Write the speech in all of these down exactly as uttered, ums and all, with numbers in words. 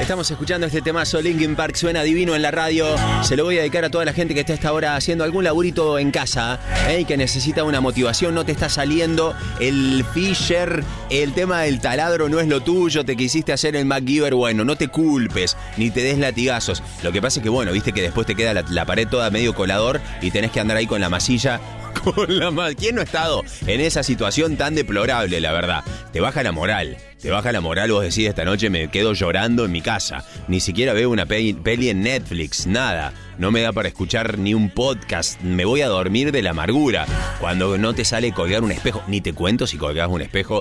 Estamos escuchando este temazo, Linkin Park, suena divino en la radio. Se lo voy a dedicar a toda la gente que está a esta hora haciendo algún laburito en casa, ¿eh? Y que necesita una motivación, no te está saliendo el Fisher, el tema del taladro no es lo tuyo, te quisiste hacer el MacGyver, bueno, no te culpes, ni te des latigazos. Lo que pasa es que, bueno, viste que después te queda la, la pared toda medio colador y tenés que andar ahí con la masilla. Con la ma- ¿Quién no ha estado en esa situación tan deplorable, la verdad? Te baja la moral. Te baja la moral, vos decís, esta noche me quedo llorando en mi casa. Ni siquiera veo una peli, peli en Netflix, nada. No me da para escuchar ni un podcast. Me voy a dormir de la amargura. Cuando no te sale colgar un espejo. Ni te cuento si colgás un espejo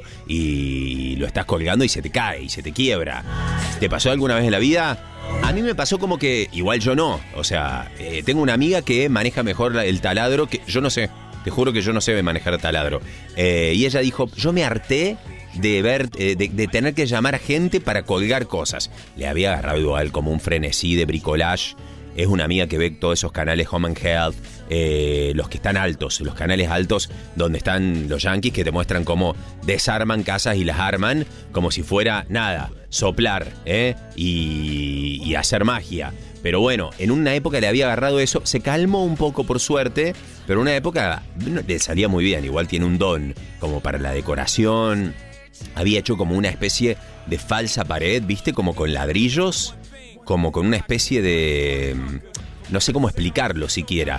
y lo estás colgando y se te cae y se te quiebra. ¿Te pasó alguna vez en la vida? A mí me pasó como que, igual yo no. O sea, eh, tengo una amiga que maneja mejor el taladro que yo no sé. Te juro que yo no sé manejar taladro. Eh, y ella dijo, yo me harté de ver, eh, de, de tener que llamar a gente para colgar cosas. Le había agarrado igual como un frenesí de bricolage. Es una amiga que ve todos esos canales Home and Health, eh, los que están altos, los canales altos donde están los yanquis que te muestran cómo desarman casas y las arman como si fuera nada, soplar, ¿eh? y, y hacer magia. Pero bueno, en una época le había agarrado eso, se calmó un poco por suerte, pero en una época le salía muy bien, igual tiene un don como para la decoración. Había hecho como una especie de falsa pared, ¿viste? Como con ladrillos, como con una especie de... no sé cómo explicarlo siquiera.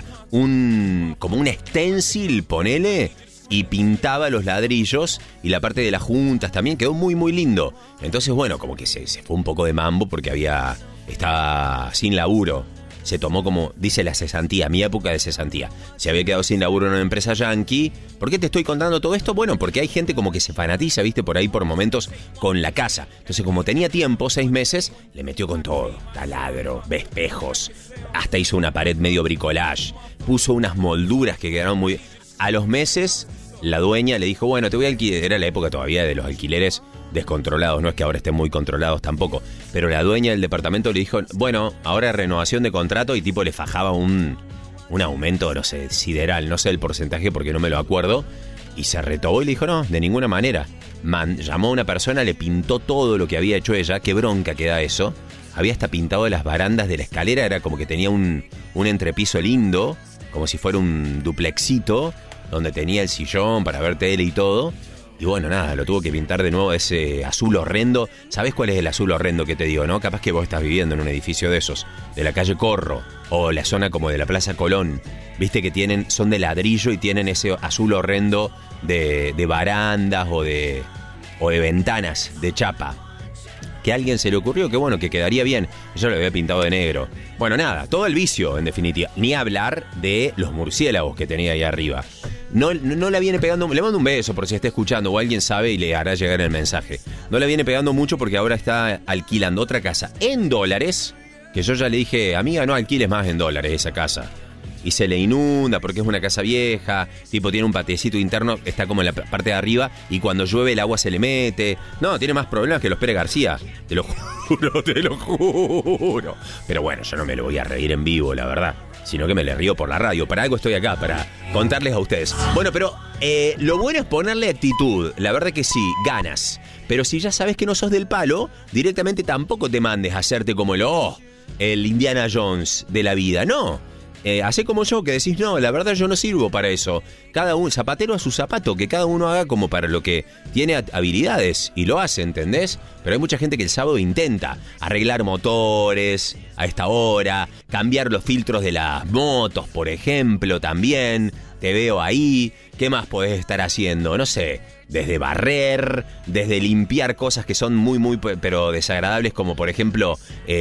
Un como un stencil, ponele, y pintaba los ladrillos y la parte de las juntas también. Quedó muy, muy lindo. Entonces, bueno, como que se, se fue un poco de mambo porque había... estaba sin laburo. Se tomó como, dice la cesantía, mi época de cesantía. Se había quedado sin laburo en una empresa yankee. ¿Por qué te estoy contando todo esto? Bueno, porque hay gente como que se fanatiza, viste, por ahí por momentos con la casa. Entonces, como tenía tiempo, seis meses, le metió con todo. Taladro, espejos, hasta hizo una pared medio bricolage. Puso unas molduras que quedaron muy... A los meses, la dueña le dijo, bueno, te voy a alquilar. Era la época todavía de los alquileres descontrolados, no es que ahora estén muy controlados tampoco, pero la dueña del departamento le dijo, bueno, ahora renovación de contrato, y tipo le fajaba un, un aumento, no sé, sideral, no sé el porcentaje porque no me lo acuerdo, y se retobó y le dijo, no, de ninguna manera. Man, llamó a una persona, le pintó todo lo que había hecho ella, qué bronca que da eso, había hasta pintado las barandas de la escalera, era como que tenía un, un entrepiso lindo, como si fuera un duplexito, donde tenía el sillón para ver tele y todo. Y bueno, nada, lo tuvo que pintar de nuevo ese azul horrendo. ¿Sabés cuál es el azul horrendo que te digo, no? Capaz que vos estás viviendo en un edificio de esos, de la calle Corro, o la zona como de la Plaza Colón. Viste que tienen, son de ladrillo y tienen ese azul horrendo de, de barandas o de, o de ventanas de chapa. Que a alguien se le ocurrió que bueno, que quedaría bien. Yo lo había pintado de negro. Bueno, nada, todo el vicio, en definitiva. Ni hablar de los murciélagos que tenía ahí arriba. No, no, no la viene pegando, le mando un beso por si está escuchando o alguien sabe y le hará llegar el mensaje. No la viene pegando mucho porque ahora está alquilando otra casa en dólares, que yo ya le dije, amiga, no alquiles más en dólares esa casa. Y se le inunda porque es una casa vieja, tipo tiene un patiecito interno, está como en la parte de arriba y cuando llueve el agua se le mete. No, tiene más problemas que los Pérez García, te lo juro, te lo juro. Pero bueno, yo no me lo voy a reír en vivo, la verdad, sino que me le río por la radio. Para algo estoy acá, para contarles a ustedes. Bueno, pero eh, lo bueno es ponerle actitud, la verdad que sí, ganas. Pero si ya sabes que no sos del palo, directamente tampoco te mandes a hacerte como el, oh, el Indiana Jones de la vida, no. Eh, hacé como yo, que decís, no, la verdad yo no sirvo para eso. Cada uno, zapatero a su zapato, que cada uno haga como para lo que tiene habilidades y lo hace, ¿entendés? Pero hay mucha gente que el sábado intenta arreglar motores a esta hora, cambiar los filtros de las motos, por ejemplo, también. Te veo ahí. ¿Qué más podés estar haciendo? No sé, desde barrer, desde limpiar cosas que son muy, muy, pero desagradables, como por ejemplo,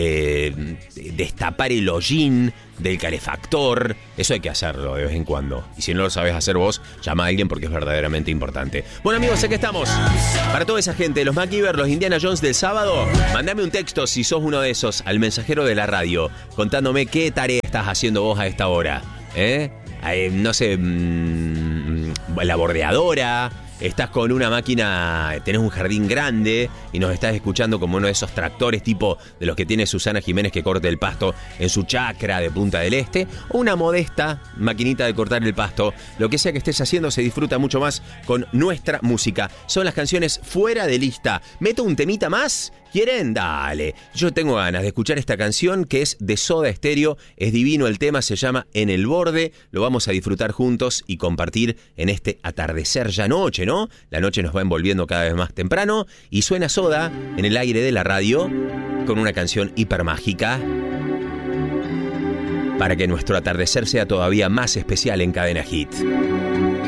eh, destapar el hollín del calefactor. Eso hay que hacerlo de vez en cuando. Y si no lo sabés hacer vos, llama a alguien porque es verdaderamente importante. Bueno, amigos, aquí estamos. Para toda esa gente, los MacGyver, los Indiana Jones del sábado, mandame un texto si sos uno de esos al mensajero de la radio, contándome qué tarea estás haciendo vos a esta hora. ¿Eh? Eh, no sé, mmm, la bordeadora, estás con una máquina, tenés un jardín grande y nos estás escuchando como uno de esos tractores tipo de los que tiene Susana Jiménez que corta el pasto en su chacra de Punta del Este, o una modesta maquinita de cortar el pasto. Lo que sea que estés haciendo se disfruta mucho más con nuestra música. Son las canciones fuera de lista. Meto un temita más. ¿Quieren? Dale. Yo tengo ganas de escuchar esta canción que es de Soda Stereo. Es divino el tema, se llama En el Borde. Lo vamos a disfrutar juntos y compartir en este atardecer ya noche, ¿no? La noche nos va envolviendo cada vez más temprano y suena Soda en el aire de la radio con una canción hipermágica para que nuestro atardecer sea todavía más especial en Cadena Hit.